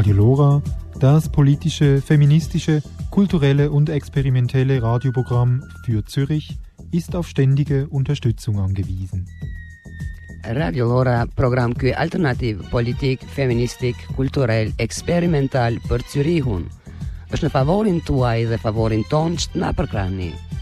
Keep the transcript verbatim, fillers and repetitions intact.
Radio Lora, das politische, feministische, kulturelle und experimentelle Radioprogramm für Zürich, ist auf ständige Unterstützung angewiesen. Radio Lora, program qui alternativ politik, feministik, kulturell, experimental per Zürich hun. Es ne favorin tuai de favorin tonst na per crani.